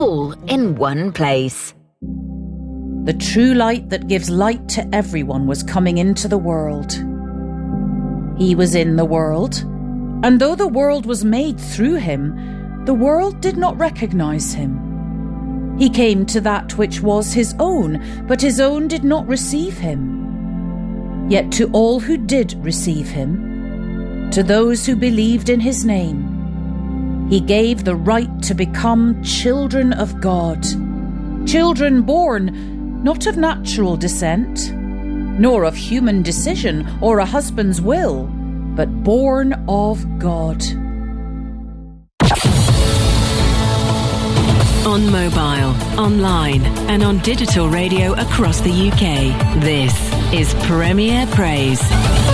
all in one place. The true light that gives light to everyone was coming into the world. He was in the world, and though the world was made through him, the world did not recognize him. He came to that which was his own, but his own did not receive him. Yet to all who did receive him, to those who believed in his name, he gave the right to become children of God, children born not of natural descent, nor of human decision or a husband's will, but born of God. On mobile, online and on digital radio across the UK, this is Premier Praise.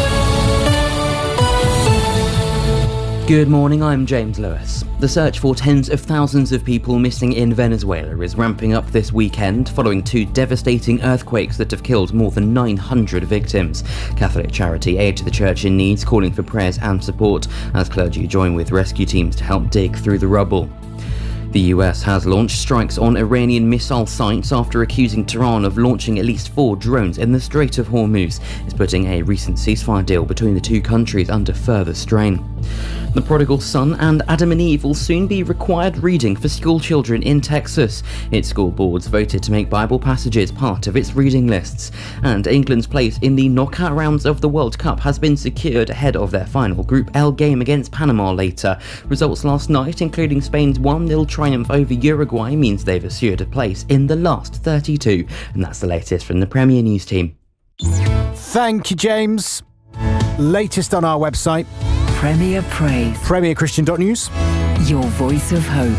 Good morning, I'm James Lewis. The search for tens of thousands of people missing in Venezuela is ramping up this weekend following two devastating earthquakes that have killed more than 900 victims. Catholic charity Aid to the Church in Need's calling for prayers and support as clergy join with rescue teams to help dig through the rubble. The US has launched strikes on Iranian missile sites after accusing Tehran of launching at least 4 drones in the Strait of Hormuz. It's putting a recent ceasefire deal between the two countries under further strain. The Prodigal Son and Adam and Eve will soon be required reading for school children in Texas. Its school boards voted to make Bible passages part of its reading lists. And England's place in the knockout rounds of the World Cup has been secured ahead of their final Group L game against Panama later. Results last night, including Spain's 1-0 triumph over Uruguay, means they've assured a place in the last 32. And that's the latest from the Premier News team. Thank you, James. Latest on our website, Premier Praise. premierchristian.news. Your voice of hope.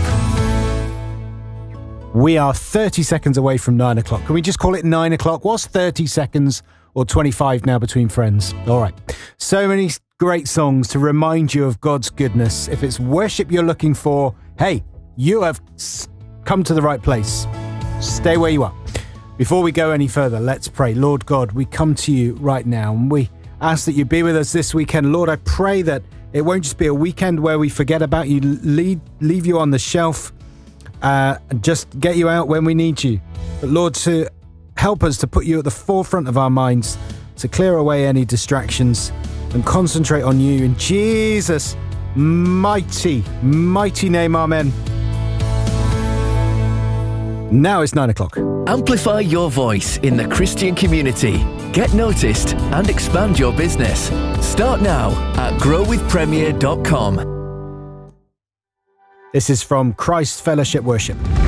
We are 30 seconds away from 9 o'clock. Can we just call it 9 o'clock? What's 30 seconds or 25 now between friends? All right. So many great songs to remind you of God's goodness. If it's worship you're looking for, hey, you have come to the right place. Stay where you are. Before we go any further, let's pray. Lord God, we come to you right now and we ask that you be with us this weekend. Lord, I pray that it won't just be a weekend where we forget about you, leave you on the shelf, and just get you out when we need you. But Lord, to help us to put you at the forefront of our minds, to clear away any distractions and concentrate on you. In Jesus' mighty, mighty name, amen. Now it's 9 o'clock. Amplify your voice in the Christian community. Get noticed and expand your business. Start now at growwithpremier.com. This is from Christ Fellowship Worship.